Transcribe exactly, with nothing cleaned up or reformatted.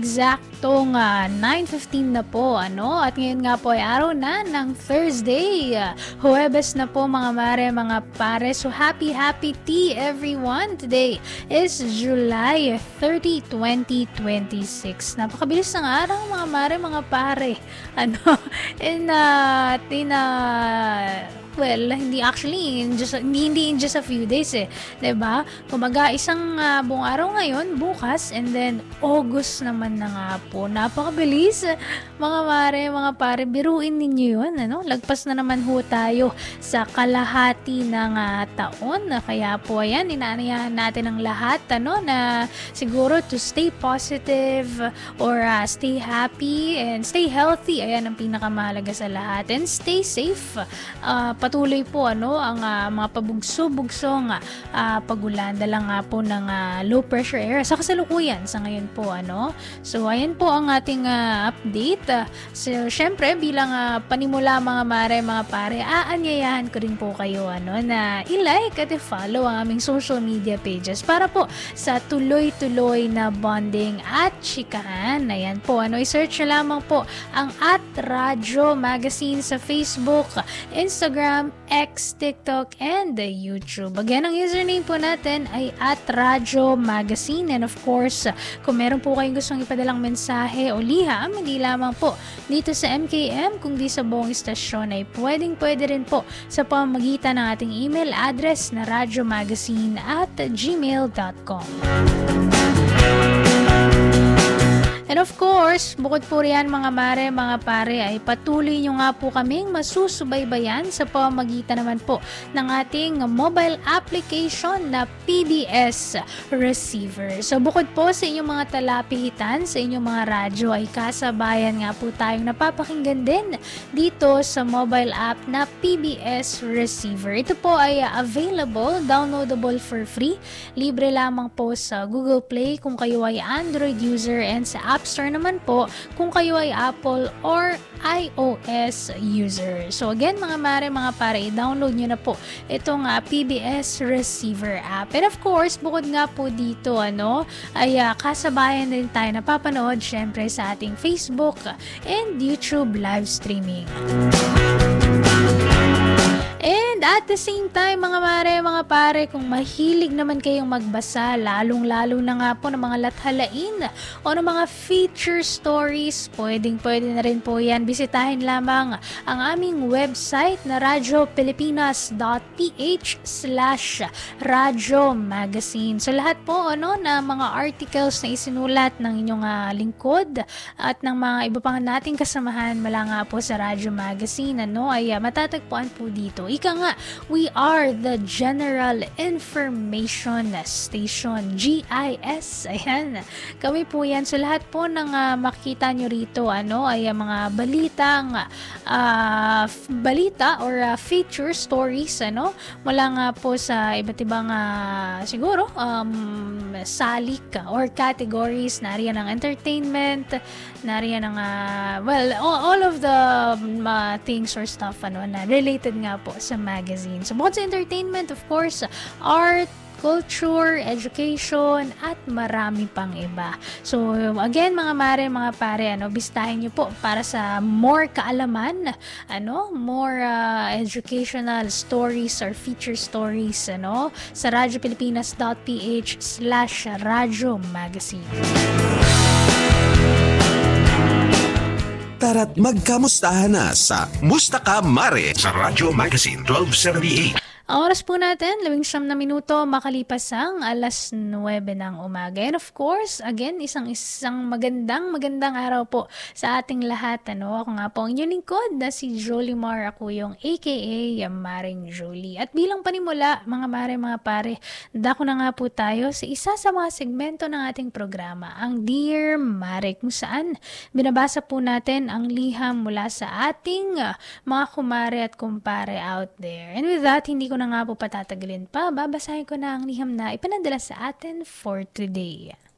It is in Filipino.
eksaktong uh, nine fifteen na po, ano? At ngayon nga po ay araw na ng Thursday. Uh, Huwebes na po mga mare, mga pare. So happy, happy tea everyone. Today is July thirtieth, twenty twenty-six. Napakabilis ng araw mga mare, mga pare. Ano? In, uh, in, uh, well, hindi actually, in just, hindi, hindi in just a few days eh. Diba? Kumaga, isang uh, buong araw ngayon, bukas, and then August naman na nga po. Napakabilis, mga mare, mga pare. Biruin ninyo yun, ano? Lagpas na naman ho tayo sa kalahati ng uh, taon. Kaya po, ayan, inaanayahan natin ang lahat, ano, na siguro to stay positive or uh, stay happy and stay healthy. Ayan ang pinakamahalaga sa lahat. And stay safe. Uh, patuloy po ano ang uh, mga pabugso-bugsong uh, pagulan dala nga po ng uh, low pressure area sa kasalukuyan sa ngayon po ano. So ayan po ang ating uh, update. Uh, so syempre bilang uh, panimula mga mare mga pare, aanyayahan ko rin po kayo ano na i-like at i-follow ang aming social media pages para po sa tuloy-tuloy na bonding at chikahan. Ayan po ano, i-search na lamang po ang at Radyo Magazine sa Facebook, Instagram, X, TikTok, and the YouTube. Again, ang username po natin ay at Radyo Magazine. And of course, kung meron po kayong gustong ipadalang mensahe o liham, hindi lamang po dito sa M K M, kundi sa buong istasyon ay pwedeng pwede rin po sa pamamagitan ng ating email address na radyomagazine at gmail dot com. And of course, bukod po riyan mga mare, mga pare, ay patuloy nyo nga po kaming masusubaybayan sa pamamagitan naman po ng ating mobile application na P B S Receiver. So bukod po sa inyong mga talapihitan, sa inyong mga radyo, ay kasabayan nga po tayong napapakinggan din dito sa mobile app na P B S Receiver. Ito po ay available, downloadable for free. Libre lamang po sa Google Play kung kayo ay Android user, and sa App Store naman po kung kayo ay Apple or iOS user. So again mga mare, mga pare, i-download nyo na po itong uh, P B S Receiver app. And of course, bukod nga po dito, ano, ay uh, kasabayan din tayo napapanood syempre sa ating Facebook and YouTube live streaming. And at the same time, mga mare, mga pare, kung mahilig naman kayong magbasa, lalong-lalo na nga po ng mga lathalain o ng mga feature stories, pwedeng-pwede na rin po yan. Bisitahin lamang ang aming website na radiopilipinas.ph slash radyo magazine. So lahat po ano, na mga articles na isinulat ng inyong uh, lingkod at ng mga iba pang nating kasamahan mula nga po sa Radyo Magazine, ano, ay uh, matatagpuan po dito. Ika nga, we are the General Information Station, G I S. Ayan, kami po yan. So lahat po ng uh, makikita nyo rito, ano, ay uh, mga balitang uh, balita or uh, feature stories, ano, mula nga po sa iba't ibang uh, siguro um, salik or categories. Nariyan ang entertainment, nariyan ang uh, well, all, all of the uh, things or stuff ano na related nga po sa magazine. So bukod sa entertainment, of course, art, culture, education, at marami pang iba. So again mga mare, mga pare, ano, bisitahin niyo po para sa more kaalaman, ano, more uh, educational stories or feature stories, ano, sa radiopilipinas.ph slash radyo magazine. Tara't magkamustahan na sa Musta Ka Mare sa Radyo Magazine twelve seventy-eight. Ang oras po natin, labing siyam na minuto makalipas ang alas nuwebe ng umaga. And of course, again, isang isang magandang magandang araw po sa ating lahat. Ano, ako nga po ang inyong lingkod na si Jolie Mar, ako yung A K A Maring Jolie. At bilang panimula, mga mare, mga pare, dako na nga po tayo sa isa sa mga segmento ng ating programa, ang Dear Mare, kung saan binabasa po natin ang liham mula sa ating uh, mga kumare at kumpare out there. And with that, hindi ko ko na nga po patatagalin pa, babasahin ko na ang liham na ipanadala sa atin for today.